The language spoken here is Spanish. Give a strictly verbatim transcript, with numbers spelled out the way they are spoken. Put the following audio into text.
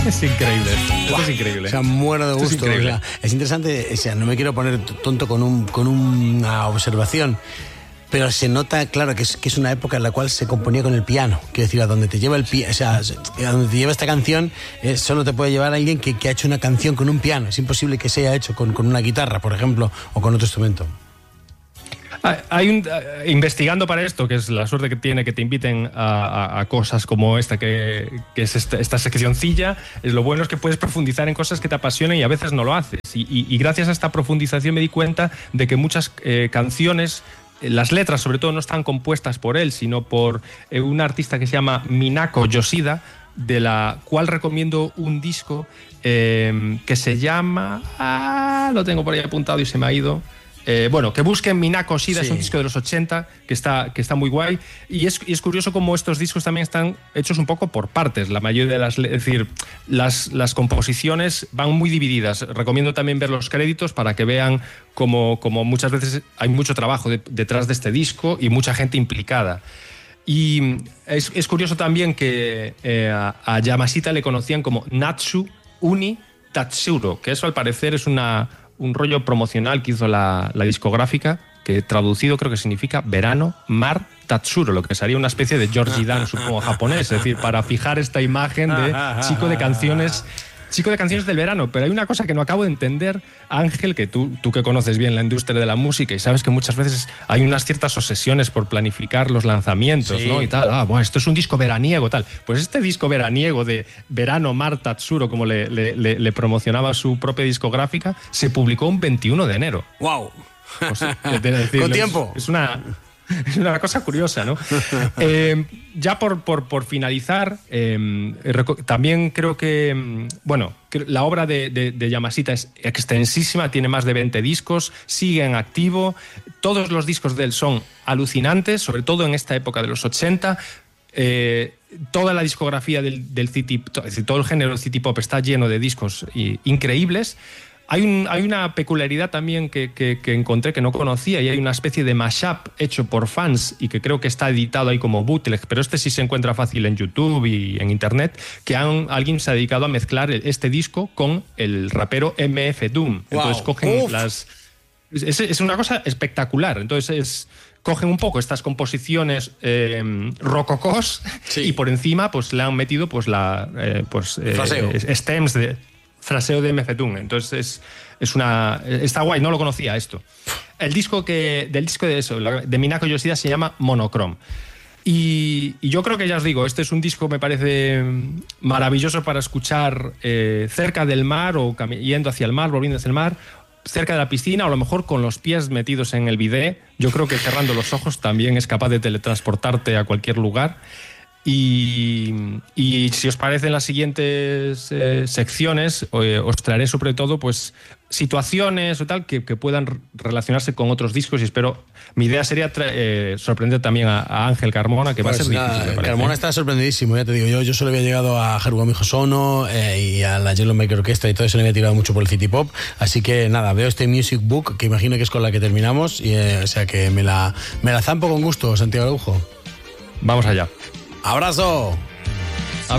Es increíble esto, esto es increíble. O sea, muero de gusto. Es, o sea, es interesante, o sea, no me quiero poner tonto con, un, con una observación, pero se nota, claro, que es, que es una época en la cual se componía con el piano. Quiero decir, a donde te lleva el piano, o sea, a donde te lleva esta canción, eh, solo te puede llevar alguien que, que ha hecho una canción con un piano. Es imposible que se haya hecho con, con una guitarra, por ejemplo, o con otro instrumento. Hay un, investigando para esto, que es la suerte que tiene que te inviten a, a, a cosas como esta, que, que es esta, esta seccioncilla, es lo bueno es que puedes profundizar en cosas que te apasionan y a veces no lo haces. Y, y, y gracias a esta profundización me di cuenta de que muchas eh, canciones, las letras sobre todo no están compuestas por él, sino por eh, un artista que se llama Minako Yoshida, de la cual recomiendo un disco eh, que se llama... Ah, lo tengo por ahí apuntado y se me ha ido... Eh, bueno, que busquen Minako Yoshida, sí. Es un disco de los ochenta que está, que está muy guay y es, y es curioso cómo estos discos también están hechos un poco por partes, la mayoría de las, es decir, las, las composiciones van muy divididas. Recomiendo también ver los créditos para que vean cómo, cómo muchas veces hay mucho trabajo de, detrás de este disco y mucha gente implicada. Y es, es curioso también que eh, a, a Yamashita le conocían como Natsu Uni Tatsuro, que eso al parecer es una un rollo promocional que hizo la, la discográfica, que traducido creo que significa verano, mar, Tatsuro, lo que sería una especie de Georgie Dan, supongo, japonés, es decir, para fijar esta imagen de chico de canciones, chico de canciones del verano. Pero hay una cosa que no acabo de entender, Ángel, que tú, tú que conoces bien la industria de la música y sabes que muchas veces hay unas ciertas obsesiones por planificar los lanzamientos, sí, ¿no? Y tal, ah, bueno, esto es un disco veraniego, tal. Pues este disco veraniego de verano, mar, Tatsuro, como le, le, le, le promocionaba su propia discográfica, se publicó un veintiuno de enero. ¡Wow! O sea, decirles, con tiempo. Es una... Es una cosa curiosa, ¿no? Eh, ya por, por, por finalizar, eh, también creo que, bueno, la obra de, de, de Yamashita es extensísima, tiene más de veinte discos, sigue en activo, todos los discos de él son alucinantes, sobre todo en esta época de los ochenta. Eh, toda la discografía del, del city, es decir, todo el género city pop está lleno de discos y, increíbles. Hay, un, hay una peculiaridad también que, que, que encontré que no conocía, y hay una especie de mashup hecho por fans y que creo que está editado ahí como bootleg, pero este sí se encuentra fácil en YouTube y en Internet, que han, alguien se ha dedicado a mezclar este disco con el rapero M F Doom. Wow. Entonces cogen Uf. las... Es, es una cosa espectacular. Entonces es... cogen un poco estas composiciones eh, rococós, sí, y por encima pues le han metido pues la eh, pues eh, stems de fraseo de M F Doom. Entonces es, es una está guay, no lo conocía esto. El disco que del disco de eso de Minako Yoshida se llama Monochrome. Y, y yo creo que ya os digo, este es un disco me parece maravilloso para escuchar eh, cerca del mar o yendo hacia el mar, volviendo hacia el mar, cerca de la piscina, o a lo mejor con los pies metidos en el bidé. Yo creo que cerrando los ojos también es capaz de teletransportarte a cualquier lugar. Y, y si os parece, en las siguientes eh, secciones eh, os traeré sobre todo pues situaciones o tal que, que puedan relacionarse con otros discos, y espero, mi idea sería tra- eh, sorprender también a, a Ángel Carmona, que pues va a ser nada, difícil, me parece. Carmona está sorprendidísimo, ya te digo, yo, yo solo había llegado a Haruo Miho Sono eh, y a la Yellow Maker Orchestra, y todo eso me había tirado mucho por el city pop, así que nada, veo este Music Book, que imagino que es con la que terminamos, y eh, o sea que me la, me la zampo con gusto, Santiago Araujo. Vamos allá. ¡Abrazo!